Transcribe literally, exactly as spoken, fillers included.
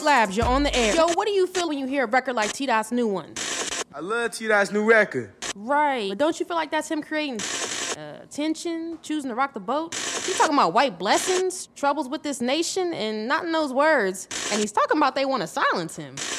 Labs, you're on the air. Yo, what do you feel when you hear a record like T-Dot's new one? I love T-Dot's new record. Right, but don't you feel like that's him creating uh, tension, choosing to rock the boat? He's talking about white blessings, troubles with this nation, and not in those words. And he's talking about they want to silence him.